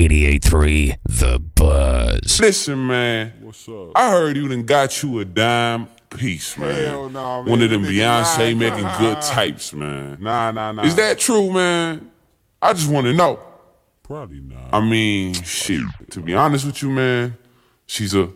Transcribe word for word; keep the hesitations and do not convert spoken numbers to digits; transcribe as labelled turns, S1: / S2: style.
S1: eighty-eight point three The Buzz.
S2: Listen, man.
S3: What's up?
S2: I heard you done got you a dime piece, man.
S3: Hell nah, man.
S2: One of them
S3: Nigga,
S2: Beyonce
S3: nah,
S2: making
S3: nah.
S2: good types, man.
S3: Nah, nah, nah.
S2: Is that true, man? I just want to know.
S3: Probably not.
S2: I mean, shit. To be honest with you, man, she's a